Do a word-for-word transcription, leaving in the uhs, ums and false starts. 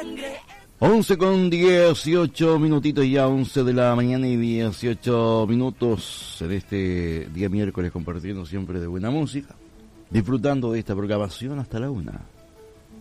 once con dieciocho minutitos ya, once de la mañana y dieciocho minutos en este día miércoles, compartiendo siempre de buena música, disfrutando de esta programación hasta la una.